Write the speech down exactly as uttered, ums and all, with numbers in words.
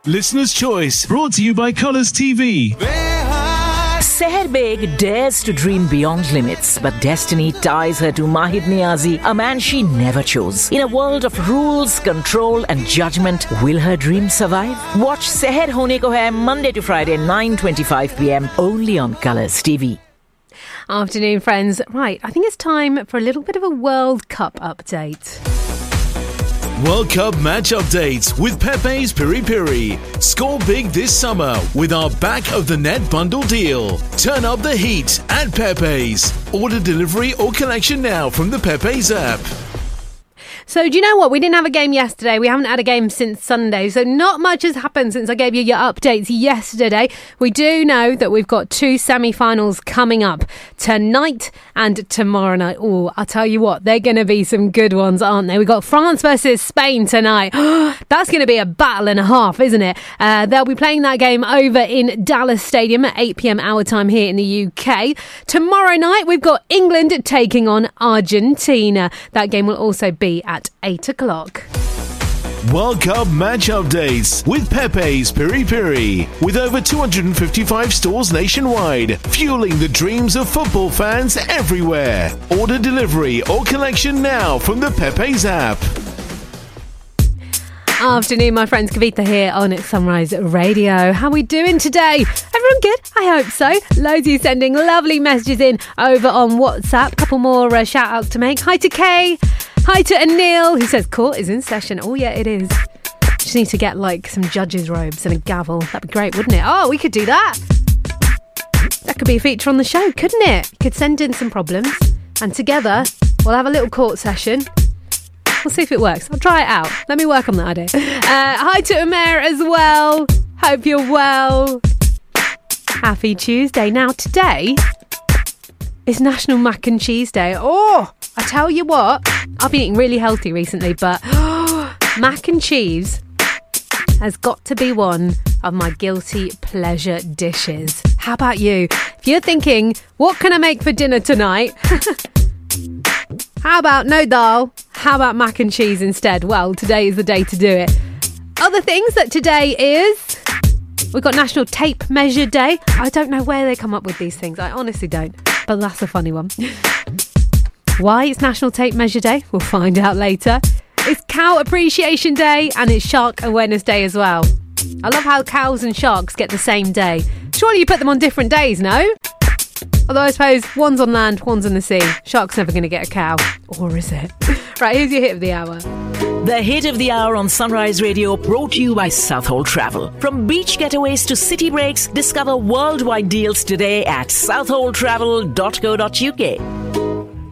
Listener's Choice, brought to you by Colours T V. Seher Beg dares to dream beyond limits, but destiny ties her to Mahid Niazi, a man she never chose. In a world of rules, control and judgment, will her dream survive? Watch Seher Hone Ko Hai Monday to Friday, nine twenty-five p.m. only on Colours T V. Afternoon, friends. Right, I think it's time for a little bit of a World Cup update. World Cup match updates with Pepe's Piri Piri. Score big this summer with our back of the net bundle deal. Turn up the heat at Pepe's. Order delivery or collection now from the Pepe's app. So do you know what? We didn't have a game yesterday. We haven't had a game since Sunday. So not much has happened since I gave you your updates yesterday. We do know that we've got two semi-finals coming up tonight and tomorrow night. Oh, I'll tell you what, they're going to be some good ones, aren't they? We've got France versus Spain tonight. That's going to be a battle and a half, isn't it? Uh, they'll be playing that game over in Dallas Stadium at eight p.m. our time here in the U K. Tomorrow night, we've got England taking on Argentina. That game will also be at At eight o'clock. World Cup match updates with Pepe's Piri Piri. With over two hundred fifty-five stores nationwide, fueling the dreams of football fans everywhere. Order delivery or collection now from the Pepe's app. Afternoon, my friends. Kavita here on Sunrise Radio. How are we doing today? Everyone good? I hope so. Loads of you sending lovely messages in over on WhatsApp. Couple more uh, shout outs to make. Hi to Kay. Hi to Anil, who says court is in session. Oh yeah, it is. Just need to get like some judges' robes and a gavel. That'd be great, wouldn't it? Oh, we could do that. That could be a feature on the show, couldn't it? You could send in some problems and together we'll have a little court session. We'll see if it works. I'll try it out. Let me work on that idea. Uh, hi to Umair as well. Hope you're well. Happy Tuesday. Now today is National Mac and Cheese Day. Oh, I tell you what, I've been eating really healthy recently, but oh, mac and cheese has got to be one of my guilty pleasure dishes. How about you? If you're thinking, what can I make for dinner tonight? How about no dal? How about mac and cheese instead? Well, today is the day to do it. Other things that today is, we've got National Tape Measure Day. I don't know where they come up with these things. I honestly don't. But that's a funny one. Why it's National Tape Measure Day? We'll find out later. It's Cow Appreciation Day and it's Shark Awareness Day as well. I love how cows and sharks get the same day. Surely you put them on different days, no? Although I suppose one's on land, one's in the sea. Shark's never going to get a cow. Or is it? Right, here's your hit of the hour. The hit of the hour on Sunrise Radio, brought to you by Southall Travel. From beach getaways to city breaks, discover worldwide deals today at southall travel dot co dot uk.